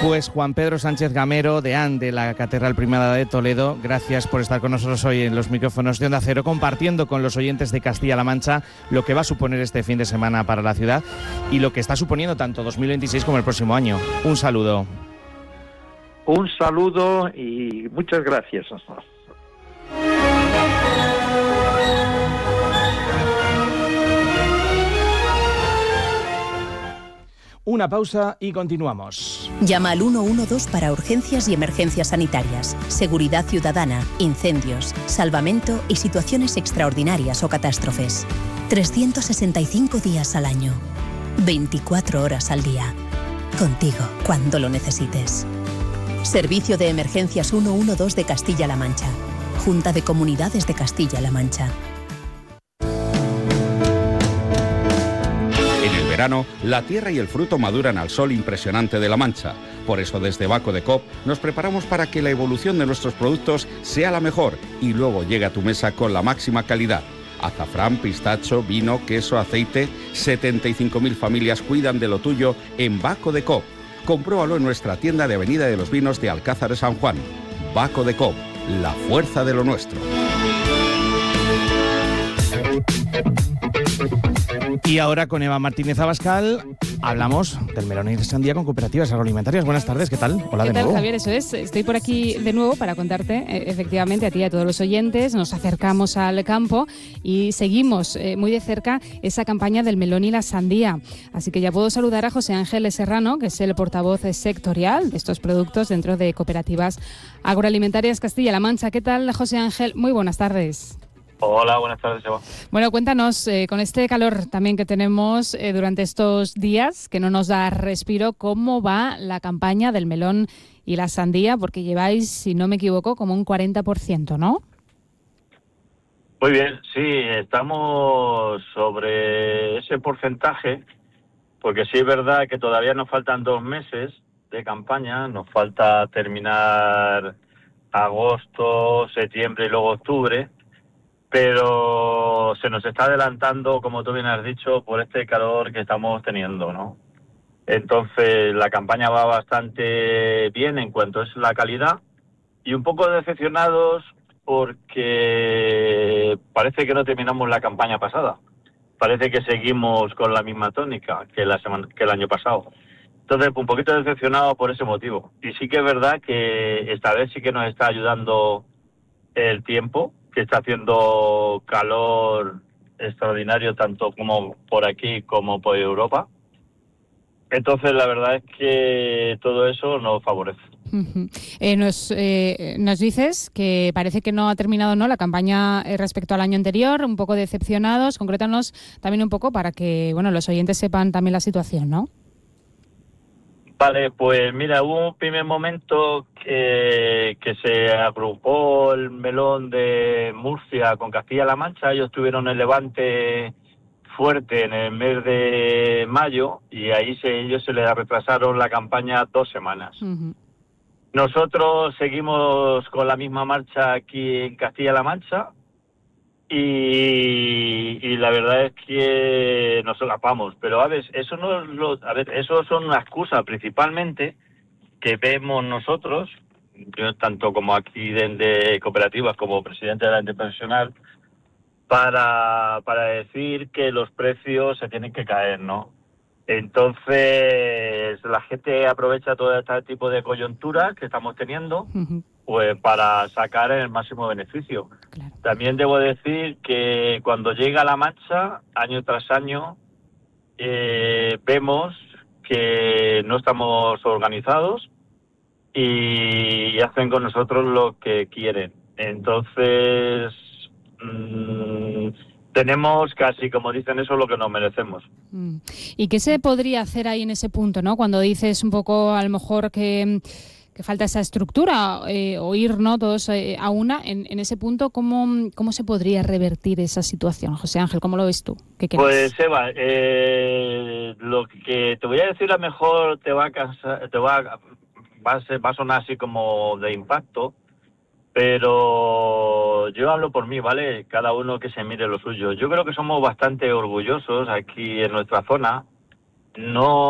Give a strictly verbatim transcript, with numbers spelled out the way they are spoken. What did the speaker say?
Pues Juan Pedro Sánchez Gamero, deán de la Catedral Primada de Toledo, gracias por estar con nosotros hoy en los micrófonos de Onda Cero, compartiendo con los oyentes de Castilla-La Mancha lo que va a suponer este fin de semana para la ciudad y lo que está suponiendo tanto dos mil veintiséis como el próximo año. Un saludo. Un saludo y muchas gracias. Una pausa y continuamos. Llama al uno uno dos para urgencias y emergencias sanitarias, seguridad ciudadana, incendios, salvamento y situaciones extraordinarias o catástrofes. trescientos sesenta y cinco días al año, veinticuatro horas al día. Contigo cuando lo necesites. Servicio de Emergencias uno uno dos de Castilla-La Mancha. Junta de Comunidades de Castilla-La Mancha. En el verano, la tierra y el fruto maduran al sol impresionante de La Mancha. Por eso desde Baco de Coop nos preparamos para que la evolución de nuestros productos sea la mejor y luego llegue a tu mesa con la máxima calidad. Azafrán, pistacho, vino, queso, aceite. setenta y cinco mil familias cuidan de lo tuyo en Baco de Coop. Compruébalo en nuestra tienda de Avenida de los Vinos de Alcázar de San Juan. Baco de Coop, la fuerza de lo nuestro. Y ahora con Eva Martínez Abascal hablamos del melón y sandía con cooperativas agroalimentarias. Buenas tardes, ¿qué tal? Hola ¿Qué de tal, nuevo. Javier? Eso es, estoy por aquí de nuevo para contarte, eh, efectivamente, a ti y a todos los oyentes. Nos acercamos al campo y seguimos eh, muy de cerca esa campaña del melón y la sandía. Así que ya puedo saludar a José Ángel Serrano, que es el portavoz sectorial de estos productos dentro de Cooperativas Agroalimentarias Castilla-La Mancha. ¿Qué tal, José Ángel? Muy buenas tardes. Hola, buenas tardes, Eva. Bueno, cuéntanos, eh, con este calor también que tenemos eh, durante estos días, que no nos da respiro, ¿cómo va la campaña del melón y la sandía? Porque lleváis, si no me equivoco, como un cuarenta por ciento, ¿no? Muy bien, sí, estamos sobre ese porcentaje, porque sí es verdad que todavía nos faltan dos meses de campaña, nos falta terminar agosto, septiembre y luego octubre, pero se nos está adelantando, como tú bien has dicho, por este calor que estamos teniendo, ¿no? Entonces la campaña va bastante bien en cuanto es la calidad y un poco decepcionados porque parece que no terminamos la campaña pasada. Parece que seguimos con la misma tónica que la semana, que el año pasado. Entonces, un poquito decepcionado por ese motivo. Y sí que es verdad que esta vez sí que nos está ayudando el tiempo, que está haciendo calor extraordinario tanto como por aquí como por Europa. Entonces la verdad es que todo eso nos favorece. Uh-huh. Eh, nos, eh, nos dices que parece que no ha terminado, ¿no?, la campaña eh, respecto al año anterior, un poco decepcionados. Concrétanos también un poco para que, bueno, los oyentes sepan también la situación, ¿no? Vale, pues mira, hubo un primer momento que, que se agrupó el melón de Murcia con Castilla-La Mancha. Ellos tuvieron el levante fuerte en el mes de mayo y ahí se, ellos se les retrasaron la campaña dos semanas. Uh-huh. Nosotros seguimos con la misma marcha aquí en Castilla-La Mancha y, y la verdad es que nos solapamos, pero a ver, eso no es lo, a ver, eso son una excusa principalmente que vemos nosotros, yo tanto como aquí de cooperativas como presidente de la interprofesional, para para decir que los precios se tienen que caer, ¿no? Entonces la gente aprovecha todo este tipo de coyunturas que estamos teniendo, uh-huh, pues para sacar el máximo beneficio. Claro. También debo decir que cuando llega la mancha, año tras año, eh, vemos que no estamos organizados y hacen con nosotros lo que quieren. Entonces mmm, tenemos casi, como dicen, eso lo que nos merecemos. ¿Y qué se podría hacer ahí en ese punto, no? Cuando dices un poco, a lo mejor, que, que falta esa estructura, eh, o ir, ¿no?, todos eh, a una, en, en ese punto, ¿cómo, ¿cómo se podría revertir esa situación? José Ángel, ¿cómo lo ves tú? ¿Qué crees? Pues, Eva, eh, lo que te voy a decir a lo mejor te va a, cansar, te va, a, va, a ser, va a sonar así como de impacto, pero yo hablo por mí, ¿vale? Cada uno que se mire lo suyo. Yo creo que somos bastante orgullosos aquí en nuestra zona. No